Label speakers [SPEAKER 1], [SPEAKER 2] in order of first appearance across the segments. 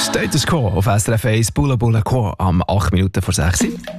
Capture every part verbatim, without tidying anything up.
[SPEAKER 1] Status Quo auf S R F eins, Bulla Bulla Quo am acht Minuten vor sechs.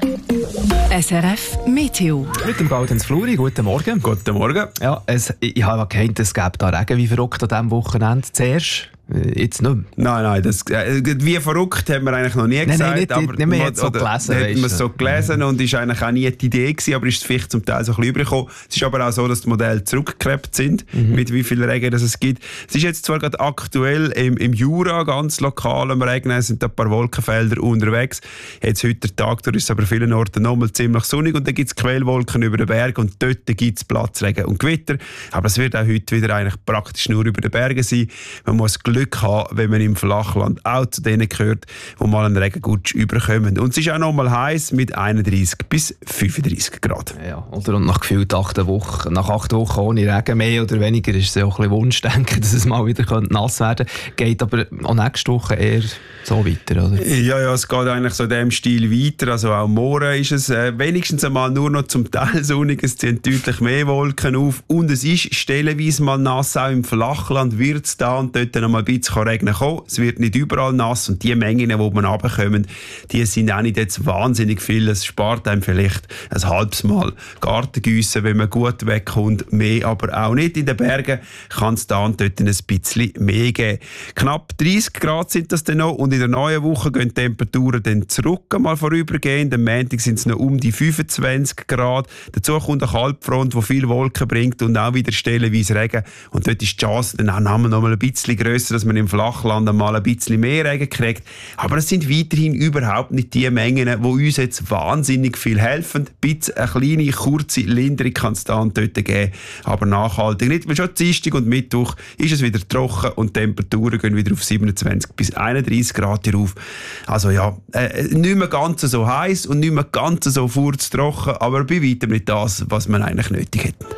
[SPEAKER 2] S R F Meteo.
[SPEAKER 1] Mit dem Gaudenz Fluri, guten Morgen.
[SPEAKER 3] Guten Morgen.
[SPEAKER 1] Ja, es, ich habe gemeint, es gäbe da Regen wie verrückt an diesem Wochenende. Zuerst, jetzt nicht mehr.
[SPEAKER 3] Nein, nein, das, äh, wie verrückt haben wir eigentlich noch nie gesagt.
[SPEAKER 1] Nein, nein, nicht,
[SPEAKER 3] aber
[SPEAKER 1] nicht, nicht mehr jetzt so gelesen.
[SPEAKER 3] Hat man es so gelesen und ist eigentlich auch nie die Idee gewesen, aber ist vielleicht zum Teil so ein bisschen übergekommen. Es ist aber auch so, dass die Modelle zurückgeklebt sind, mhm. mit wie viel Regen das es gibt. Es ist jetzt zwar gerade aktuell im, im Jura ganz lokal am Regnen, es sind ein paar Wolkenfelder unterwegs. Jetzt heute der Tag, da ist es aber an vielen Orten nochmal ziemlich sonnig und dann gibt es Quellwolken über den Berg und dort gibt es Platzregen und Gewitter. Aber es wird auch heute wieder eigentlich praktisch nur über den Bergen sein. Man muss Glück haben, wenn man im Flachland auch zu denen gehört, die mal einen Regengutsch überkommen. Und es ist auch noch mal heiß mit einunddreissig bis fünfunddreissig Grad.
[SPEAKER 1] Ja, oder? Und nach gefühlt acht Wochen, nach acht Wochen ohne Regen, mehr oder weniger, ist es ja auch ein bisschen Wunschdenken, dass es mal wieder nass werden könnte. Geht aber auch nächste Woche eher so weiter, oder?
[SPEAKER 3] Ja, ja, es geht eigentlich so in diesem Stil weiter. Also auch morgen ist es äh, wenigstens einmal nur noch zum Teil sonnig. Es ziehen deutlich mehr Wolken auf. Und es ist stellenweise mal nass. Auch im Flachland wird es da und dort noch mal ein bisschen regnen kommen. Es wird nicht überall nass. Und die Mengen, die man runterkommen, die sind auch nicht jetzt wahnsinnig viel. Es spart einem vielleicht ein halbes Mal Gartengüsse, wenn man gut wegkommt. Mehr aber auch nicht. In den Bergen kann es da und dort ein bisschen mehr geben. Knapp dreißig Grad sind das dann noch. Und in der neuen Woche gehen die Temperaturen dann zurück, mal vorübergehend. Am Montag sind es noch um die fünfundzwanzig Grad. Dazu kommt eine Kaltfront, die viel Wolken bringt und auch wieder stellenweise Regen. Und dort ist die Chance dann auch noch mal ein bisschen grösser, dass man im Flachland mal ein bisschen mehr Regen kriegt. Aber es sind weiterhin überhaupt nicht die Mengen, die uns jetzt wahnsinnig viel helfen. Ein bisschen eine kleine, kurze Linderung kann es da und dort geben, aber nachhaltig nicht. Weil schon Dienstag und Mittwoch ist es wieder trocken und die Temperaturen gehen wieder auf siebenundzwanzig bis einunddreissig Grad auf. Also ja, äh, nicht mehr ganz so heiß und nicht mehr ganz so furztrocken, aber bei weitem nicht das, was man eigentlich nötig hätte.